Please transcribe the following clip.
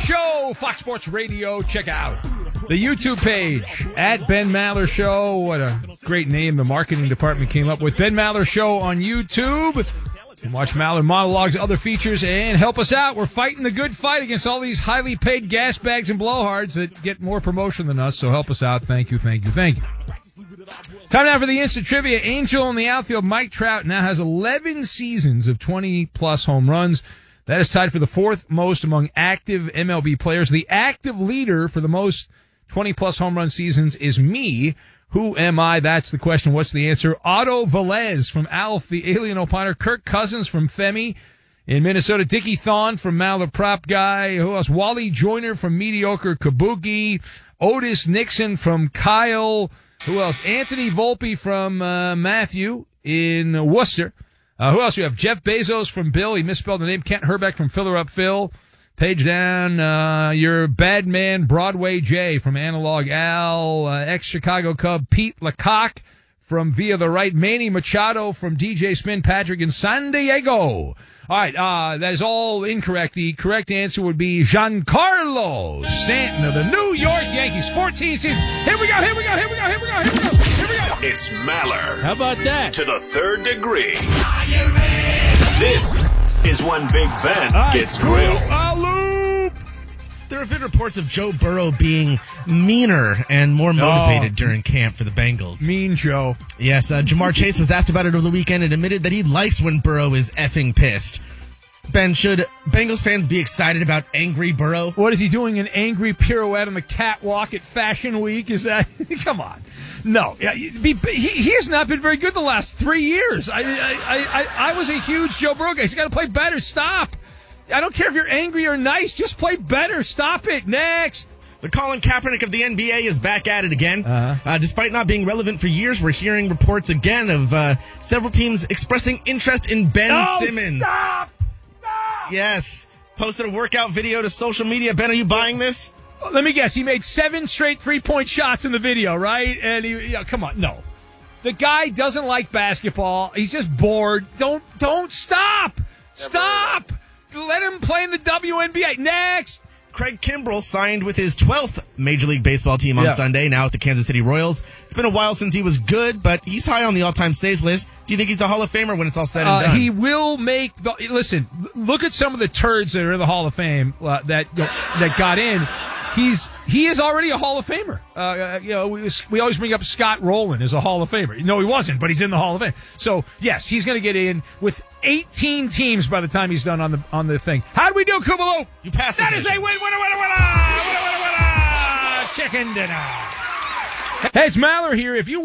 Show, Fox Sports Radio. Check out the YouTube page at Ben Maller Show. What a great name the marketing department came up with. Ben Maller Show on YouTube. You can watch Maller monologues, other features, and help us out. We're fighting the good fight against all these highly paid gas bags and blowhards that get more promotion than us. So help us out. Thank you, thank you, thank you. Time now for the instant trivia. Angel in the outfield, Mike Trout, now has 11 seasons of 20-plus home runs. That is tied for the fourth most among active MLB players. The active leader for the most 20-plus home run seasons is me. Who am I? That's the question. What's the answer? Otto Velez from Alf, the Alien Opiner. Kirk Cousins from Femi in Minnesota. Dickie Thon from Maller Prop Guy. Who else? Wally Joyner from Mediocre Kabuki. Otis Nixon from Kyle. Who else? Anthony Volpe from Matthew in Worcester. Who else? We have Jeff Bezos from Bill. He misspelled the name. Kent Herbeck from Filler Up Phil. Page down, your bad man, Broadway J from Analog Al. Ex-Chicago Cub, Pete Lecoq from Via the Right. Manny Machado from DJ Spin Patrick in San Diego. All right, that is all incorrect. The correct answer would be Giancarlo Stanton of the New York Yankees. 14 seasons. Here we go. It's Maller. How about that? To the third degree. This is when Big Ben gets grilled. There have been reports of Joe Burrow being meaner and more motivated during camp for the Bengals. Mean Joe. Yes, Jamar Chase was asked about it over the weekend and admitted that he likes when Burrow is effing pissed. Ben, should Bengals fans be excited about angry Burrow? What is he doing, an angry pirouette on the catwalk at Fashion Week? Is that... Come on. No. He has not been very good the last 3 years. I was a huge Joe Burrow guy. He's got to play better. Stop. I don't care if you're angry or nice. Just play better. Stop it. Next. The Colin Kaepernick of the NBA is back at it again. Despite not being relevant for years, we're hearing reports again of several teams expressing interest in Ben Simmons. Stop. Yes. Posted a workout video to social media. Ben, are you buying this? Let me guess. He made 7 straight three-point shots in the video, right? And come on. No. The guy doesn't like basketball. He's just bored. Don't stop. Stop. Let him play in the WNBA. Next. Craig Kimbrell signed with his 12th Major League Baseball team on Sunday, now at the Kansas City Royals. It's been a while since he was good, but he's high on the all-time saves list. Do you think he's a Hall of Famer when it's all said and done? He will make the... Listen, look at some of the turds that are in the Hall of Fame that got in. He is already a Hall of Famer. We always bring up Scott Rowland as a Hall of Famer. No, he wasn't, but he's in the Hall of Fame. So yes, he's going to get in with 18 teams by the time he's done on the thing. How do we do, Kubalo? You pass. That is a win. Chicken dinner. Hey, it's Maller here. If you